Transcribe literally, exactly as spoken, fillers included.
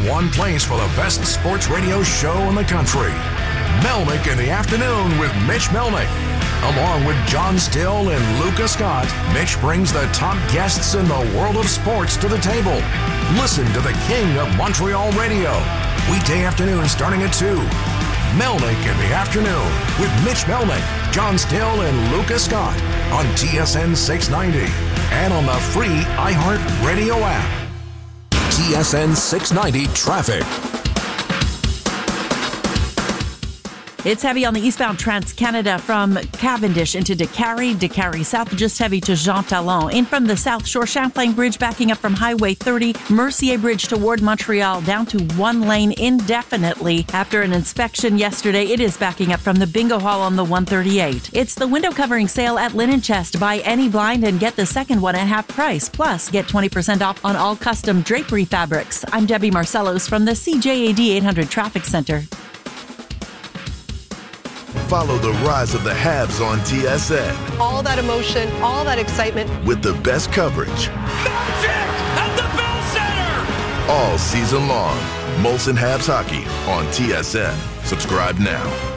one place for the best sports radio show in the country. Melnick in the Afternoon with Mitch Melnick. Along with John Still and Luca Scott, Mitch brings the top guests in the world of sports to the table. Listen to the king of Montreal radio. Weekday afternoon starting at two. Melnick in the Afternoon with Mitch Melnick, John Still, and Luca Scott on T S N six ninety and on the free iHeart Radio app. T S N six ninety Traffic. It's heavy on the eastbound Trans-Canada from Cavendish into Décarie, Décarie South, just heavy to Jean Talon. In from the South Shore, Champlain Bridge backing up from Highway thirty, Mercier Bridge toward Montreal down to one lane indefinitely. After an inspection yesterday, it is backing up from the Bingo Hall on the one thirty-eight. It's the window covering sale at Linen Chest. Buy any blind and get the second one at half price. Plus, get twenty percent off on all custom drapery fabrics. I'm Debbie Marcellos from the C J A D eight hundred Traffic Center. Follow the rise of the Habs on T S N. All that emotion, all that excitement. With the best coverage. Magic at the Bell Center! All season long. Molson Habs Hockey on T S N. Subscribe now.